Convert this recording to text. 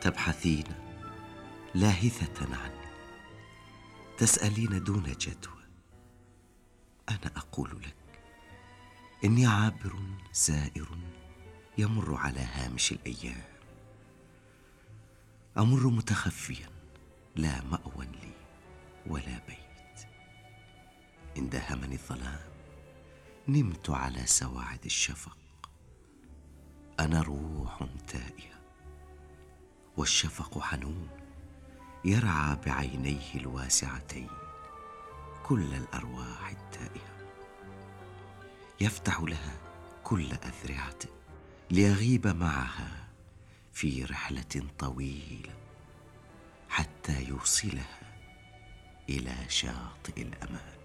تبحثين لاهثة عني، تسألين دون جدوى. أنا أقول لك إني عابر زائر يمر على هامش الأيام، أمر متخفيا لا مأوى لي ولا بيت. إن داهمني الظلام نمت على سواعد الشفق. أنا روح تائهة والشفق حنون يرعى بعينيه الواسعتين كل الأرواح التائهة، يفتح لها كل أذرعته ليغيب معها في رحلة طويلة حتى يوصلها إلى شاطئ الأمان.